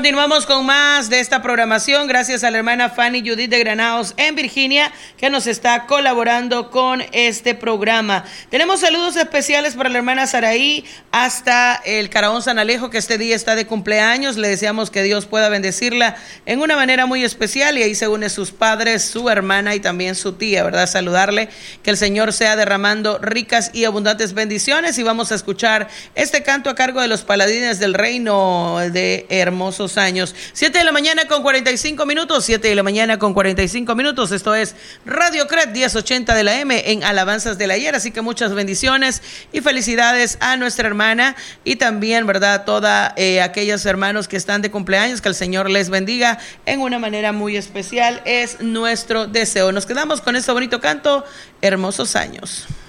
continuamos con más de esta programación. Gracias a la hermana Fanny Judith de Granados en Virginia, que nos está colaborando con este programa. Tenemos saludos especiales para la hermana Saraí hasta el Caraón San Alejo, que este día está de cumpleaños. Le deseamos que Dios pueda bendecirla en una manera muy especial, y ahí se une sus padres, su hermana y también su tía, ¿verdad? Saludarle, que el Señor sea derramando ricas y abundantes bendiciones. Y vamos a escuchar este canto a cargo de los Paladines del Reino de Hermosos Años. 7 de la mañana con 45 minutos, 7 de la mañana con 45 minutos. Esto es Radio Cret 1080 de la M en Alabanzas del Ayer. Así que muchas bendiciones y felicidades a nuestra hermana, y también, ¿verdad?, toda aquellos hermanos que están de cumpleaños, que el Señor les bendiga en una manera muy especial. Es nuestro deseo. Nos quedamos con este bonito canto, Hermosos Años.